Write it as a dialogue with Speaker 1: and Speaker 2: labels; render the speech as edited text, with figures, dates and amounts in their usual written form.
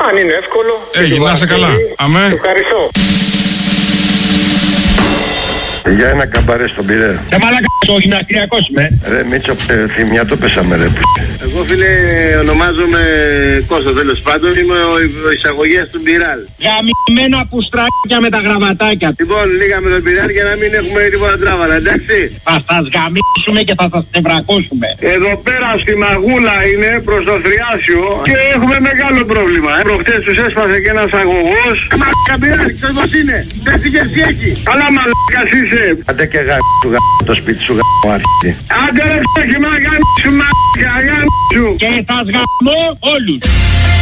Speaker 1: Αν είναι εύκολο.
Speaker 2: Έγινε, να είσαι καλά. Αμέ.
Speaker 1: Ευχαριστώ.
Speaker 3: Για ένα καμπαρέ στον Πειραιά.
Speaker 4: Μαλάκα, ο γυμναστηριακός είμαι.
Speaker 3: Ρε Μίτσο, θυμιά το πέσαμε ρε.
Speaker 5: Εγώ φίλε ονομάζομαι Κώστα, τέλος πάντων, είμαι ο εισαγωγέας του Μπιράλ.
Speaker 4: Γαμημένα πουστράκια με τα γραβατάκια.
Speaker 5: Λοιπόν, λίγαμε τον Μπιράλ για να μην έχουμε τίποτα τράβαλα, εντάξει.
Speaker 4: Θα σας γαμίσουμε και θα σας τευρακώσουμε.
Speaker 5: Εδώ πέρα στη Μαγούλα είναι προς το Θριάσιο και έχουμε μεγάλο πρόβλημα. Προχτές τους έσπασε και ένας αγωγός. Μαλάκα Μπιράλ, ξέρεις πως είναι. Πέφτει τι έχει. Καλά μαλάκας είσαι.
Speaker 3: Άντε και του το σπίτι σου αρχίδι.
Speaker 5: Άντε ρε ψέχει μα γάμισου μαλάκα, γάμισου.
Speaker 4: Και θα σγαμώ όλους.